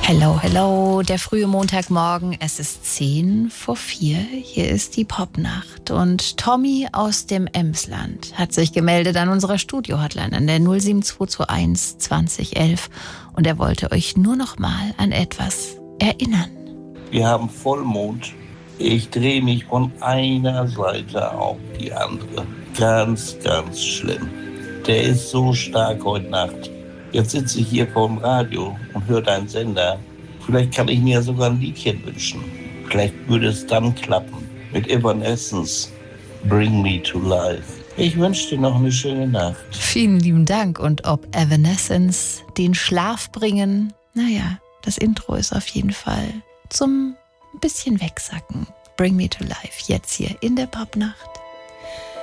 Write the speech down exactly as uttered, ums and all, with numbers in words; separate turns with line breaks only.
Hello, hello, der frühe Montagmorgen, es ist zehn vor vier, hier ist die Popnacht und Tommy aus dem Emsland hat sich gemeldet an unserer Studio-Hotline an der null sieben zwei zwei eins zwanzig elf und er wollte euch nur noch mal an etwas erinnern.
Wir haben Vollmond. Ich drehe mich von einer Seite auf die andere. Ganz, ganz schlimm. Der ist so stark heute Nacht. Jetzt sitze ich hier vor dem Radio und höre deinen Sender. Vielleicht kann ich mir sogar ein Liedchen wünschen. Vielleicht würde es dann klappen. Mit Evanescence, Bring Me to Life. Ich wünsche dir noch eine schöne Nacht.
Vielen lieben Dank. Und ob Evanescence den Schlaf bringen, naja, das Intro ist auf jeden Fall zum bisschen wegsacken. Bring Me to Life, jetzt hier in der Popnacht.